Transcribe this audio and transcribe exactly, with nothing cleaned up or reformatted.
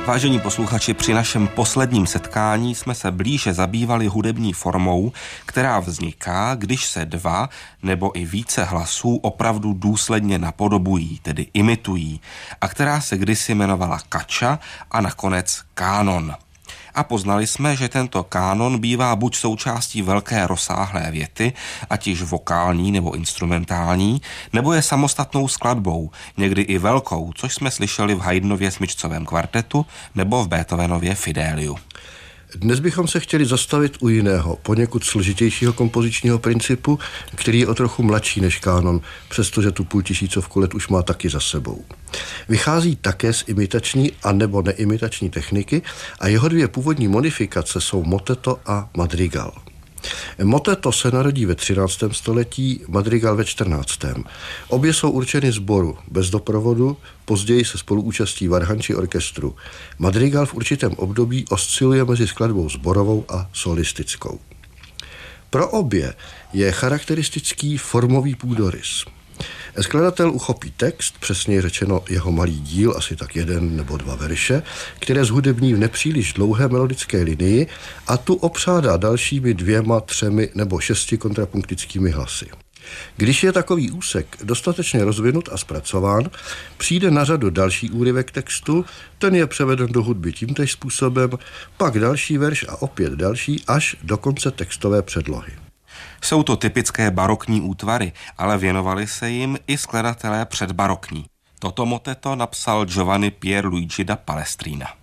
Vážení posluchači, při našem posledním setkání jsme se blíže zabývali hudební formou, která vzniká, když se dva nebo i více hlasů opravdu důsledně napodobují, tedy imitují, a která se kdysi jmenovala kača a nakonec kánon. A poznali jsme, že tento kánon bývá buď součástí velké rozsáhlé věty, ať již vokální nebo instrumentální, nebo je samostatnou skladbou, někdy i velkou, což jsme slyšeli v Haydnově smyčcovém kvartetu nebo v Beethovenově Fidéliu. Dnes bychom se chtěli zastavit u jiného, poněkud složitějšího kompozičního principu, který je o trochu mladší než kánon, přestože tu půl tisícovku let už má taky za sebou. Vychází také z imitační a nebo neimitační techniky a jeho dvě původní modifikace jsou moteto a madrigal. Moteto se narodí ve třináctém století, madrigal ve čtrnáctém Obě jsou určeny sboru, bez doprovodu, později se spoluúčastí varhanči orchestru. Madrigal v určitém období osciluje mezi skladbou sborovou a solistickou. Pro obě je charakteristický formový půdorys. Skladatel uchopí text, přesněji řečeno jeho malý díl, asi tak jeden nebo dva verše, které zhudební v nepříliš dlouhé melodické linii a tu opřádá dalšími dvěma, třemi nebo šesti kontrapunktickými hlasy. Když je takový úsek dostatečně rozvinut a zpracován, přijde na řadu další úryvek textu, ten je převeden do hudby tímtéž způsobem, pak další verš a opět další až do konce textové předlohy. Jsou to typické barokní útvary, ale věnovali se jim i skladatelé předbarokní. Toto moteto napsal Giovanni Pierluigi da Palestrina.